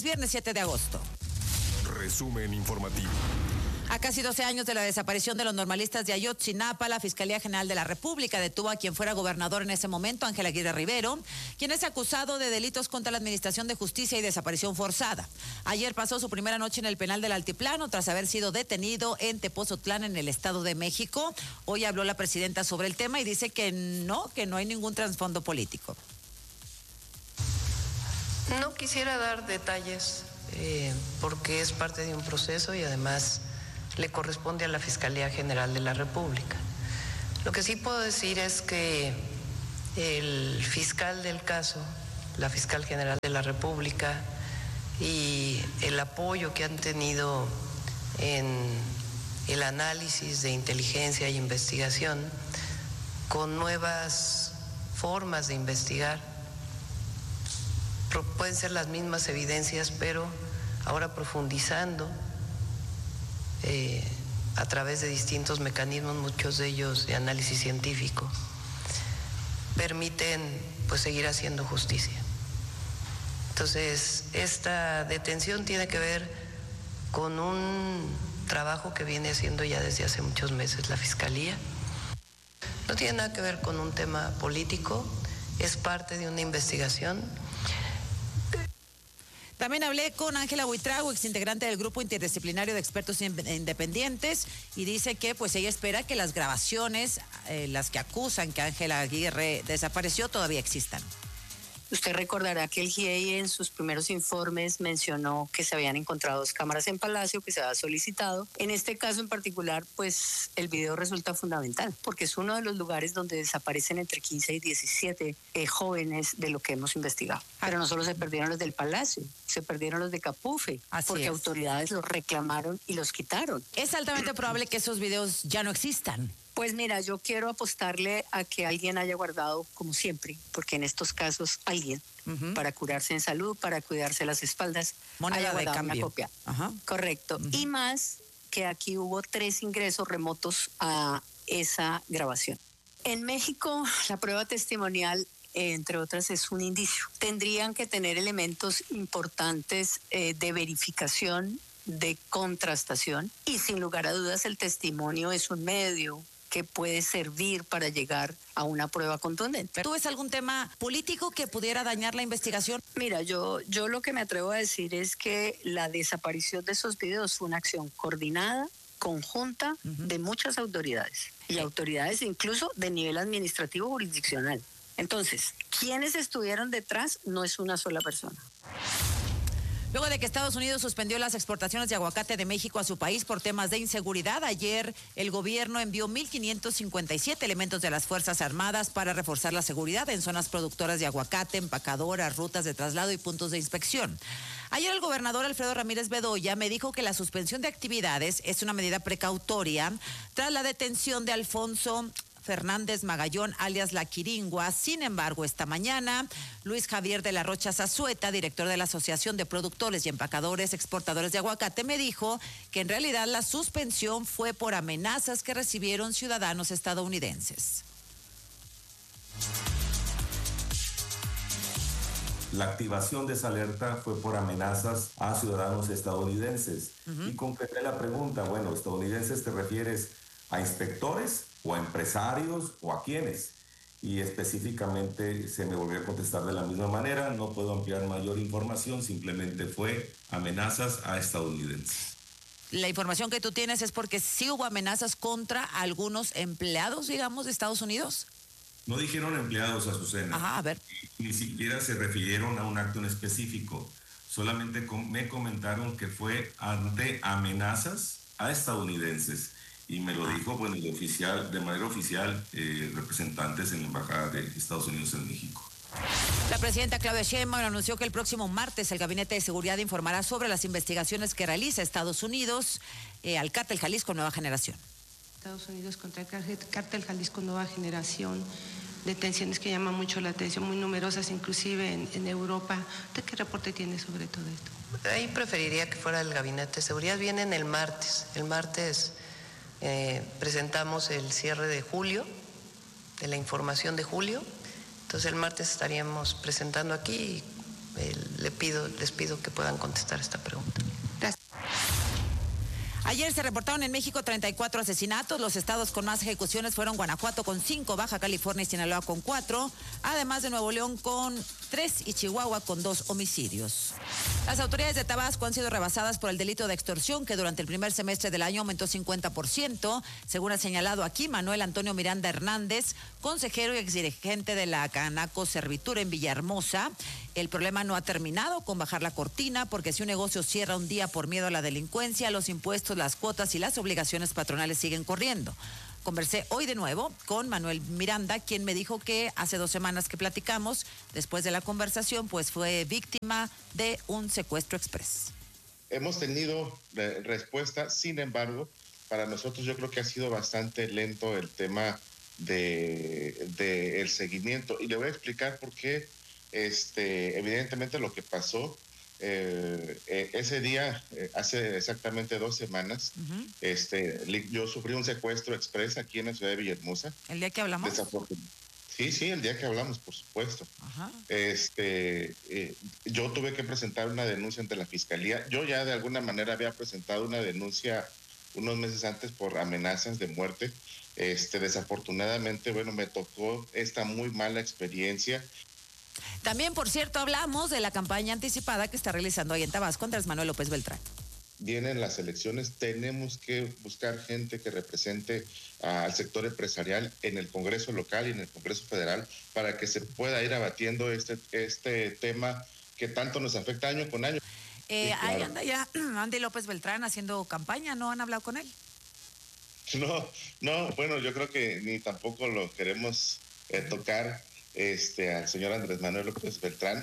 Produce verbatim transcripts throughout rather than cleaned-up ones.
viernes siete de agosto. Resumen informativo. A casi doce años de la desaparición de los normalistas de Ayotzinapa, la Fiscalía General de la República detuvo a quien fuera gobernador en ese momento, Ángel Aguirre Rivero, quien es acusado de delitos contra la Administración de Justicia y desaparición forzada. Ayer pasó su primera noche en el penal del Altiplano tras haber sido detenido en Tepozotlán, en el Estado de México. Hoy habló la presidenta sobre el tema y dice que no, que no hay ningún trasfondo político. No quisiera dar detalles eh, porque es parte de un proceso y además le corresponde a la Fiscalía General de la República. Lo que sí puedo decir es que el fiscal del caso, la Fiscal General de la República, y el apoyo que han tenido en el análisis de inteligencia e investigación con nuevas formas de investigar, pueden ser las mismas evidencias, pero ahora profundizando Eh, a través de distintos mecanismos, muchos de ellos de análisis científico, permiten pues seguir haciendo justicia. Entonces, esta detención tiene que ver con un trabajo que viene haciendo ya desde hace muchos meses la Fiscalía. No tiene nada que ver con un tema político, es parte de una investigación. También hablé con Ángela Buitrago, exintegrante del Grupo Interdisciplinario de Expertos Independientes, y dice que pues ella espera que las grabaciones, eh, las que acusan que Ángela Aguirre desapareció, todavía existan. Usted recordará que el G I E I en sus primeros informes mencionó que se habían encontrado dos cámaras en Palacio, que se había solicitado. En este caso en particular, pues el video resulta fundamental, porque es uno de los lugares donde desaparecen entre quince y diecisiete eh, jóvenes de lo que hemos investigado. Pero no solo se perdieron los del Palacio, se perdieron los de Capufe, Así porque es. Autoridades los reclamaron y los quitaron. Es altamente probable que esos videos ya no existan. Pues mira, yo quiero apostarle a que alguien haya guardado, como siempre, porque en estos casos alguien, uh-huh. para curarse en salud, para cuidarse las espaldas, moneda haya de guardado cambio. una copia. Ajá. Correcto. Uh-huh. Y más que aquí hubo tres ingresos remotos a esa grabación. En México, la prueba testimonial, entre otras, es un indicio. Tendrían que tener elementos importantes eh, de verificación, de contrastación, y sin lugar a dudas el testimonio es un medio que puede servir para llegar a una prueba contundente. ¿Tú ves algún tema político que pudiera dañar la investigación? Mira, yo, yo lo que me atrevo a decir es que la desaparición de esos videos fue una acción coordinada, conjunta, uh-huh. de muchas autoridades, y sí. autoridades incluso de nivel administrativo jurisdiccional. Entonces, ¿quiénes estuvieron detrás? No es una sola persona. Luego de que Estados Unidos suspendió las exportaciones de aguacate de México a su país por temas de inseguridad, ayer el gobierno envió mil quinientos cincuenta y siete elementos de las Fuerzas Armadas para reforzar la seguridad en zonas productoras de aguacate, empacadoras, rutas de traslado y puntos de inspección. Ayer el gobernador Alfredo Ramírez Bedoya me dijo que la suspensión de actividades es una medida precautoria tras la detención de Alfonso Fernández Magallón, alias La Quiringua. Sin embargo, esta mañana, Luis Javier de la Rocha Zazueta, director de la Asociación de Productores y Empacadores Exportadores de Aguacate, me dijo que en realidad la suspensión fue por amenazas que recibieron ciudadanos estadounidenses. La activación de esa alerta fue por amenazas a ciudadanos estadounidenses. Uh-huh. Y concreté la pregunta, bueno, ¿estadounidenses te refieres a inspectores o a empresarios o a quiénes? Y específicamente se me volvió a contestar de la misma manera, no puedo ampliar mayor información, simplemente fue amenazas a estadounidenses. La información que tú tienes es porque sí hubo amenazas contra algunos empleados, digamos, de Estados Unidos. No dijeron empleados, Azucena. Ajá, a ver. Ni, ni siquiera se refirieron a un acto en específico. Solamente com- me comentaron que fue ante amenazas a estadounidenses. Y me lo dijo, bueno, de, oficial, de manera oficial, eh, representantes en la Embajada de Estados Unidos en México. La presidenta Claudia Sheinbaum anunció que el próximo martes el Gabinete de Seguridad informará sobre las investigaciones que realiza Estados Unidos eh, al Cártel Jalisco Nueva Generación. Estados Unidos contra el Cártel Jalisco Nueva Generación, detenciones que llaman mucho la atención, muy numerosas inclusive en, en Europa. ¿Usted qué reporte tiene sobre todo esto? Ahí preferiría que fuera el Gabinete de Seguridad. Vienen el martes. El martes eh, presentamos el cierre de julio, de la información de julio. Entonces el martes estaríamos presentando aquí eh, le pido, les pido que puedan contestar esta pregunta. Gracias. Ayer se reportaron en México treinta y cuatro asesinatos. Los estados con más ejecuciones fueron Guanajuato con cinco, Baja California y Sinaloa con cuatro, además de Nuevo León con tres y Chihuahua con dos homicidios. Las autoridades de Tabasco han sido rebasadas por el delito de extorsión, que durante el primer semestre del año aumentó cincuenta por ciento, según ha señalado aquí Manuel Antonio Miranda Hernández, consejero y exdirigente de la Canaco Servitura en Villahermosa. El problema no ha terminado con bajar la cortina, porque si un negocio cierra un día por miedo a la delincuencia, los impuestos, las cuotas y las obligaciones patronales siguen corriendo. Conversé hoy de nuevo con Manuel Miranda, quien me dijo que hace dos semanas que platicamos, después de la conversación, pues fue víctima de un secuestro express. Hemos tenido eh, respuesta, sin embargo, para nosotros yo creo que ha sido bastante lento el tema de, de el seguimiento. Y le voy a explicar por qué. Este, evidentemente lo que pasó eh, eh, ese día, eh, hace exactamente dos semanas, uh-huh. este, yo sufrí un secuestro express aquí en la ciudad de Villahermosa. ¿El día que hablamos? Sí, sí, el día que hablamos, por supuesto. Uh-huh. Este, eh, yo tuve que presentar una denuncia ante la fiscalía. Yo ya de alguna manera había presentado una denuncia unos meses antes por amenazas de muerte. Este, desafortunadamente, bueno, me tocó esta muy mala experiencia. También, por cierto, hablamos de la campaña anticipada que está realizando ahí en Tabasco Andrés Manuel López Beltrán. Vienen las elecciones, tenemos que buscar gente que represente uh, al sector empresarial en el Congreso local y en el Congreso federal para que se pueda ir abatiendo este, este tema que tanto nos afecta año con año. Eh, claro. Ahí anda ya Andy López Beltrán haciendo campaña, ¿no han hablado con él? No, no, bueno, yo creo que ni tampoco lo queremos eh, tocar. Este, al señor Andrés Manuel López Beltrán,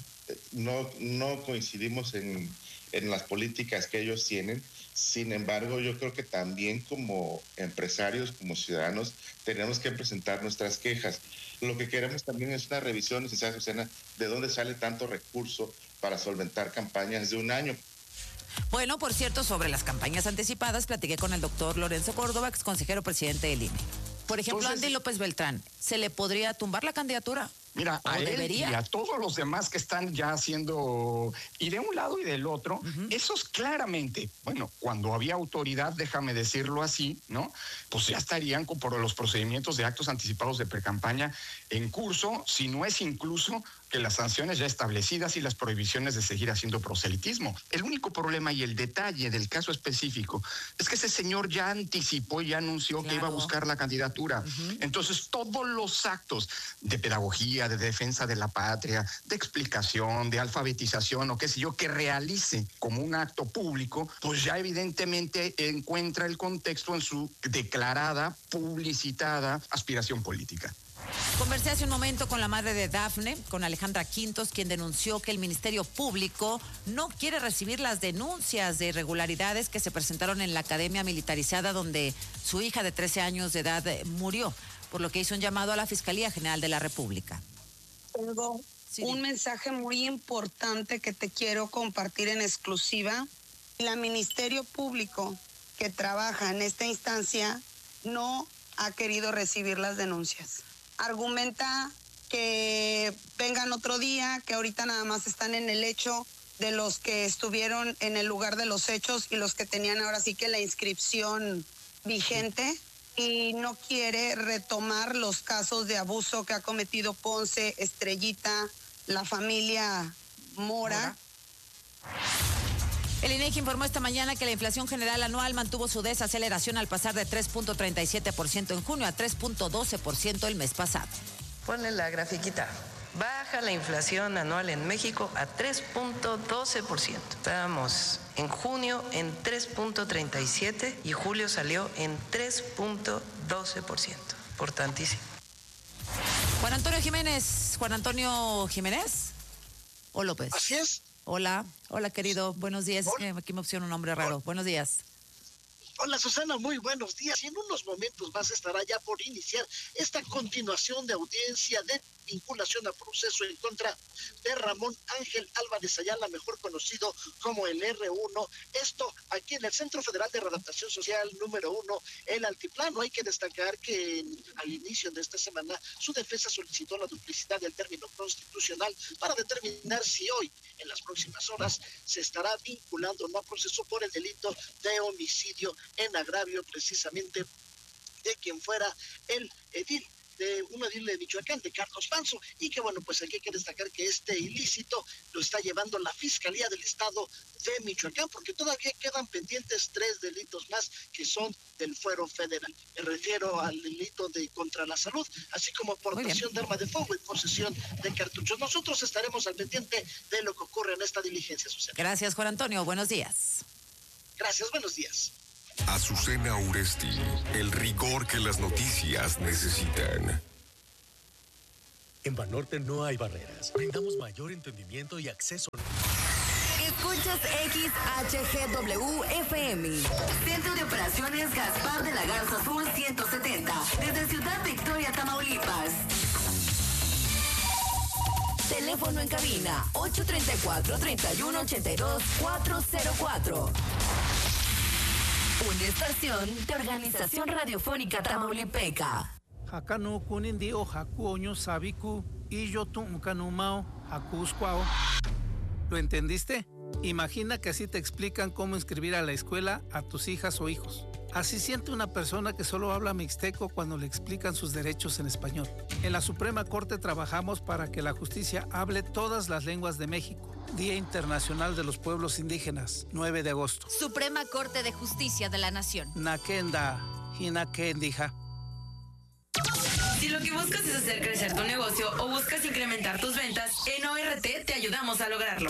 no, no coincidimos en, en las políticas que ellos tienen. Sin embargo, yo creo que también como empresarios, como ciudadanos, tenemos que presentar nuestras quejas. Lo que queremos también es una revisión, licenciada Susana, de dónde sale tanto recurso para solventar campañas de un año. Bueno, por cierto, sobre las campañas anticipadas, platiqué con el doctor Lorenzo Córdoba, ex consejero presidente del I N E. Por ejemplo, Entonces, Andy López Beltrán, ¿se le podría tumbar la candidatura? Mira, a él debería? y a todos los demás que están ya haciendo, y de un lado y del otro, uh-huh. esos claramente, bueno, cuando había autoridad, déjame decirlo así, ¿no? Pues ya estarían por los procedimientos de actos anticipados de precampaña en curso, si no es incluso que las sanciones ya establecidas y las prohibiciones de seguir haciendo proselitismo. El único problema y el detalle del caso específico es que ese señor ya anticipó y ya anunció claro. que iba a buscar la candidatura. Uh-huh. Entonces, todos los actos de pedagogía, de defensa de la patria, de explicación, de alfabetización o qué sé yo, que realice como un acto público, pues ya evidentemente encuentra el contexto en su declarada, publicitada aspiración política. Conversé hace un momento con la madre de Dafne, con Alejandra Quintos, quien denunció que el Ministerio Público no quiere recibir las denuncias de irregularidades que se presentaron en la academia militarizada donde su hija de trece años de edad murió, por lo que hizo un llamado a la Fiscalía General de la República. Tengo sí. un mensaje muy importante que te quiero compartir en exclusiva. El Ministerio Público que trabaja en esta instancia no ha querido recibir las denuncias. Argumenta que vengan otro día, que ahorita nada más están en el hecho de los que estuvieron en el lugar de los hechos y los que tenían ahora sí que la inscripción vigente, y no quiere retomar los casos de abuso que ha cometido Ponce, Estrellita, la familia Mora. El INEGI informó esta mañana que la inflación general anual mantuvo su desaceleración al pasar de tres punto treinta y siete por ciento en junio a tres punto doce por ciento el mes pasado. Ponle la grafiquita. Baja la inflación anual en México a tres punto doce por ciento. Estábamos en junio en tres punto treinta y siete y julio salió en tres punto doce por ciento. Importantísimo. Juan Antonio Jiménez. Juan Antonio Jiménez o López. Así es. Hola, hola querido, buenos días. Es que aquí me opciona un nombre raro. Buenos días. Hola Susana, muy buenos días. Y en unos momentos más estará ya por iniciar esta continuación de audiencia de vinculación a proceso en contra de Ramón Ángel Álvarez Ayala, mejor conocido como el erre uno. Esto aquí en el Centro Federal de Readaptación Social número uno, el Altiplano. Hay que destacar que al inicio de esta semana su defensa solicitó la duplicidad del término constitucional para determinar si hoy, en las próximas horas, se estará vinculando o no a proceso por el delito de homicidio en agravio precisamente de quien fuera el edil de un edil de Michoacán, de Carlos Manzo, y que bueno, pues aquí hay que destacar que este ilícito lo está llevando la Fiscalía del Estado de Michoacán, porque todavía quedan pendientes tres delitos más que son del fuero federal. Me refiero al delito de contra la salud, así como portación de arma de fuego y posesión de cartuchos. Nosotros estaremos al pendiente de lo que ocurre en esta diligencia, Susana. Gracias, Juan Antonio. Buenos días. Gracias, buenos días. Azucena Uresti, el rigor que las noticias necesitan. En Banorte no hay barreras. Brindamos mayor entendimiento y acceso. Escuchas X H G W F M. Centro de Operaciones Gaspar de la Garza Sur ciento setenta. Desde Ciudad Victoria, Tamaulipas. Teléfono en cabina ocho tres cuatro, tres uno ocho dos, cuatro cero cuatro. Una estación de Organización Radiofónica Tamaulipeca. Hakanu kunindio haku oño sabiku y yo tumcanumao hakuscuao. ¿Lo entendiste? Imagina que así te explican cómo inscribir a la escuela a tus hijas o hijos. Así siente una persona que solo habla mixteco cuando le explican sus derechos en español. En la Suprema Corte trabajamos para que la justicia hable todas las lenguas de México. Día Internacional de los Pueblos Indígenas, nueve de agosto. Suprema Corte de Justicia de la Nación. Nakenda, hinakendija. Si lo que buscas es hacer crecer tu negocio o buscas incrementar tus ventas, en O R T te ayudamos a lograrlo.